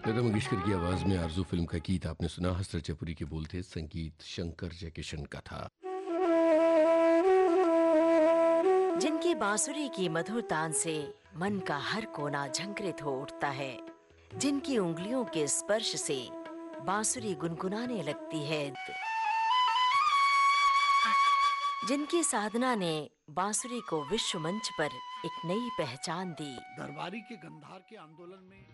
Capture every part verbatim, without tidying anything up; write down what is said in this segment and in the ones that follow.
लता मंगेशकर की आवाज में आरजू फिल्म का गीत आपने सुना। हसरत जयपुरी के बोल थे, संगीत शंकर जयकिशन का था। जिनकी बांसुरी की मधुर तान से मन का हर कोना झंकृत हो उठता है, जिनकी उंगलियों के स्पर्श से बांसुरी गुनगुनाने लगती है, जिनकी साधना ने बांसुरी को विश्व मंच पर एक नई पहचान दी। दरबारी के गंधार के आंदोलन में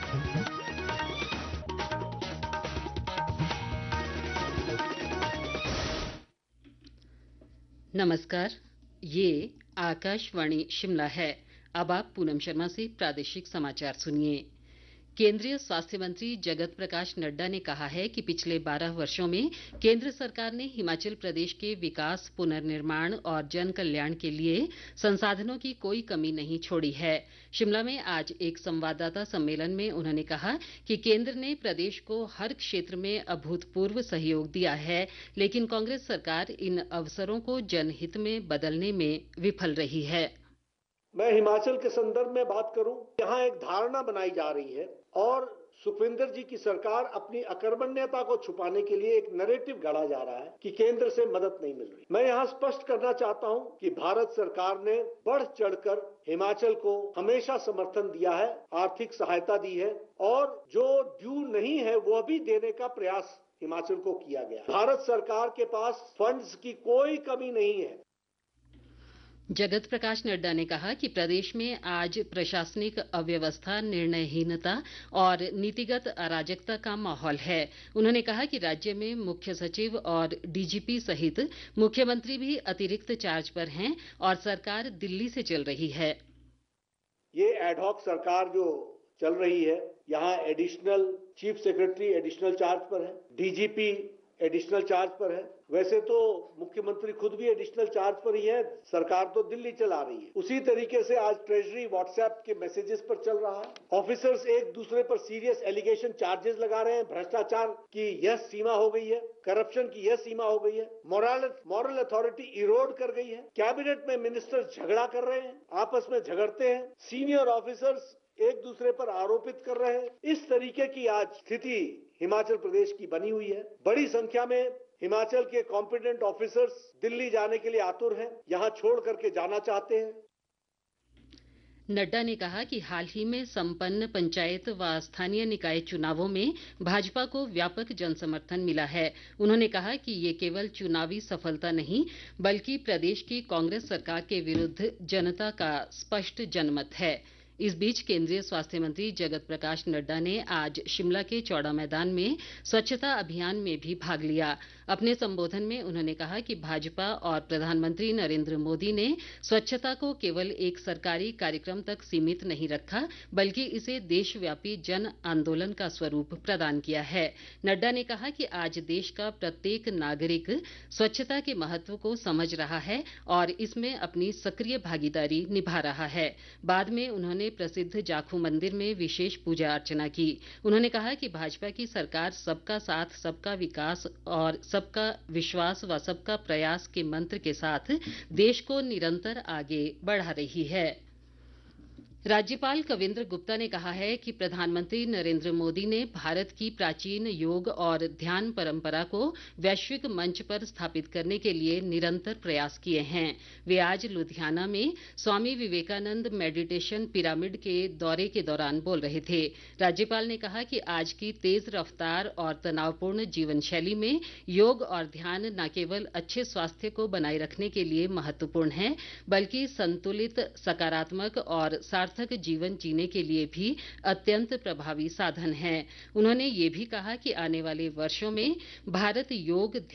नमस्कार, ये आकाशवाणी शिमला है। अब आप पूनम शर्मा से प्रादेशिक समाचार सुनिए। केंद्रीय स्वास्थ्य मंत्री जगत प्रकाश नड्डा ने कहा है कि पिछले बारह वर्षों में केंद्र सरकार ने हिमाचल प्रदेश के विकास, पुनर्निर्माण और जन कल्याण के लिए संसाधनों की कोई कमी नहीं छोड़ी है। शिमला में आज एक संवाददाता सम्मेलन में उन्होंने कहा कि केंद्र ने प्रदेश को हर क्षेत्र में अभूतपूर्व सहयोग दिया है, लेकिन कांग्रेस सरकार इन अवसरों को जनहित में बदलने में विफल रही है। मैं हिमाचल के संदर्भ में बात करूं, यहाँ एक धारणा बनाई जा रही है और सुखविंदर जी की सरकार अपनी अकर्मण्यता को छुपाने के लिए एक नैरेटिव गढ़ा जा रहा है कि केंद्र से मदद नहीं मिल रही। मैं यहाँ स्पष्ट करना चाहता हूँ कि भारत सरकार ने बढ़ चढ़कर हिमाचल को हमेशा समर्थन दिया है, आर्थिक सहायता दी है और जो ड्यू नहीं है वह भी देने का प्रयास हिमाचल को किया गया। भारत सरकार के पास फंड्स की कोई कमी नहीं है। जगत प्रकाश नड्डा ने कहा कि प्रदेश में आज प्रशासनिक अव्यवस्था, निर्णयहीनता और नीतिगत अराजकता का माहौल है। उन्होंने कहा कि राज्य में मुख्य सचिव और डीजीपी सहित मुख्यमंत्री भी अतिरिक्त चार्ज पर हैं और सरकार दिल्ली से चल रही है। ये एडहॉक सरकार जो चल रही है, यहाँ additional chief secretary additional charge पर है, डीजीपी एडिशनल चार्ज पर है। वैसे तो मुख्यमंत्री खुद भी एडिशनल चार्ज पर ही है, सरकार तो दिल्ली चला रही है। उसी तरीके से आज ट्रेजरी व्हाट्सएप के मैसेजेस पर चल रहा है। ऑफिसर्स एक दूसरे पर सीरियस एलिगेशन चार्जेस लगा रहे हैं। भ्रष्टाचार की यह सीमा हो गई है, करप्शन की यह सीमा हो गई है, मॉरल मॉरल अथॉरिटी इरोड कर गई है। कैबिनेट में मिनिस्टर झगड़ा कर रहे हैं, आपस में झगड़ते हैं, सीनियर ऑफिसर्स एक दूसरे पर आरोपित कर रहे हैं। इस तरीके की आज स्थिति हिमाचल प्रदेश की बनी हुई है। बड़ी संख्या में हिमाचल के कॉम्पिटेंट ऑफिसर्स दिल्ली जाने के लिए आतुर हैं, यहां छोड़ करके जाना चाहते हैं। नड्डा ने कहा कि हाल ही में संपन्न पंचायत व स्थानीय निकाय चुनावों में भाजपा को व्यापक जनसमर्थन मिला है। उन्होंने कहा कि ये केवल चुनावी सफलता नहीं, बल्कि प्रदेश की कांग्रेस सरकार के विरुद्ध जनता का स्पष्ट जनमत है। इस बीच केंद्रीय स्वास्थ्य मंत्री जगत प्रकाश नड्डा ने आज शिमला के चौड़ा मैदान में स्वच्छता अभियान में भी भाग लिया। अपने संबोधन में उन्होंने कहा कि भाजपा और प्रधानमंत्री नरेंद्र मोदी ने स्वच्छता को केवल एक सरकारी कार्यक्रम तक सीमित नहीं रखा, बल्कि इसे देशव्यापी जन आंदोलन का स्वरूप प्रदान किया है। नड्डा ने कहा कि आज देश का प्रत्येक नागरिक स्वच्छता के महत्व को समझ रहा है और इसमें अपनी सक्रिय भागीदारी निभा रहा है। बाद में उन्होंने प्रसिद्ध जाखू मंदिर में विशेष पूजा अर्चना की। उन्होंने कहा कि भाजपा की सरकार सबका साथ, सबका विकास और सबका विश्वास व सबका प्रयास के मंत्र के साथ देश को निरंतर आगे बढ़ा रही है। राज्यपाल कविंद्र गुप्ता ने कहा है कि प्रधानमंत्री नरेंद्र मोदी ने भारत की प्राचीन योग और ध्यान परंपरा को वैश्विक मंच पर स्थापित करने के लिए निरंतर प्रयास किए हैं। वे आज लुधियाना में स्वामी विवेकानंद मेडिटेशन पिरामिड के दौरे के दौरान बोल रहे थे। राज्यपाल ने कहा कि आज की तेज रफ्तार और तनावपूर्ण जीवन शैली में योग और ध्यान न केवल अच्छे स्वास्थ्य को बनाए रखने के लिए महत्वपूर्ण है, बल्कि संतुलित, सकारात्मक और सार्थक जीवन जीने के लिए भी अत्यंत प्रभावी साधन है। उन्होंने ये भी कहा कि आने वाले वर्षों में भारत योग